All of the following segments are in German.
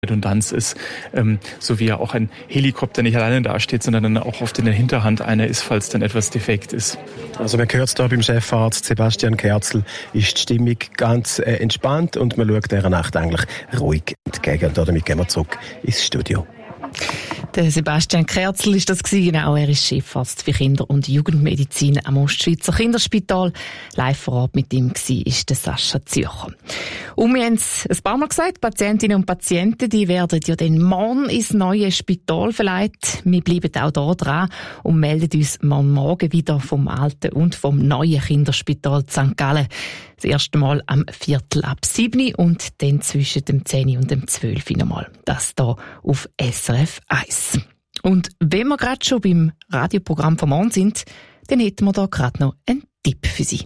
Redundanz ist, so wie ja auch ein Helikopter nicht alleine dasteht, sondern dann auch oft in der Hinterhand einer ist, falls dann etwas defekt ist. Also man hört es da beim Chefarzt Sebastian Kerzel, ist die Stimmung ganz entspannt und man schaut dieser Nacht eigentlich ruhig entgegen. Und damit gehen wir zurück ins Studio. Der Sebastian Kerzel ist das gewesen. Genau, er ist Chefarzt für Kinder- und Jugendmedizin am Ostschweizer Kinderspital. Live vor Ort mit ihm war ist der Sascha Zürcher. Und wir haben es ein paar Mal gesagt, Patientinnen und Patienten, die werden ja dann morgen ins neue Spital verlegt. Wir bleiben auch da dran und melden uns morgen wieder vom alten und vom neuen Kinderspital St. Gallen. Das erste Mal am 6:45 und dann zwischen dem 10 und dem 12 nochmal. Das hier auf SRF 1. Und wenn wir gerade schon beim Radioprogramm von morgen sind, dann hätten wir da gerade noch einen Tipp für Sie.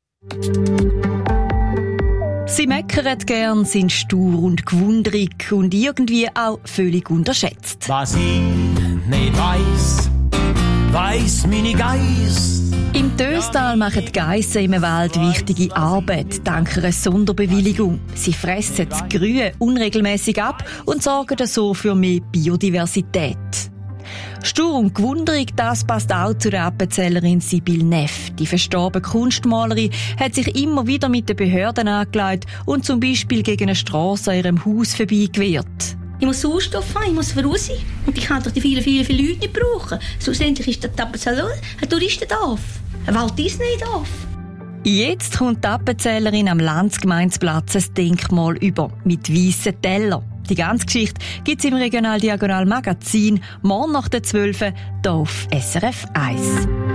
Sie meckern gern, sind stur und gewundrig und irgendwie auch völlig unterschätzt. Was ich nicht weiss meine Geiss. Im Döstal machen die Geissen im Wald wichtige Arbeit, dank einer Sonderbewilligung. Sie fressen das Grün unregelmäßig ab und sorgen so für mehr Biodiversität. Stur und gewundrig, das passt auch zu der Appenzellerin Sibyl Neff. Die verstorbene Kunstmalerin hat sich immer wieder mit den Behörden angelegt und zum Beispiel gegen eine Strasse an ihrem Haus vorbeigewehrt. Ich muss Sauerstoff haben, ich muss raus. Und ich kann doch die vielen Leute nicht brauchen. Schlussendlich ist der Appenzeller ein Touristendorf. Ein Walt Disney-Dorf. Jetzt kommt die Appenzellerin am Landsgemeinsplatz ein Denkmal über, mit weissen Tellern. Die ganze Geschichte gibt's im Regional Diagonal Magazin, morgen nach der 12 hier auf SRF 1.